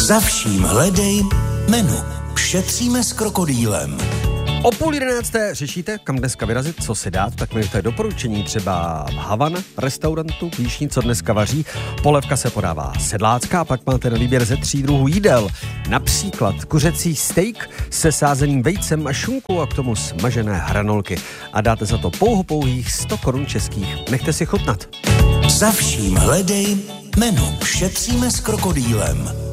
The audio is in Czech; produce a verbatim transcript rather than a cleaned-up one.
Za vším hledej menu. Šetříme s krokodýlem. O půl jedenácté řešíte, kam dneska vyrazit, co si dát, tak mějte doporučení třeba v Havana restaurantu, píšní, co dneska vaří. Polévka se podává sedlácká, pak máte na výběr ze tří druhů jídel. Například kuřecí steak se sázeným vejcem a šunkou a k tomu smažené hranolky. A dáte za to pouho pouhých sto korun českých. Nechte si chutnat. Za vším hledej menu. Šetříme s krokodýlem.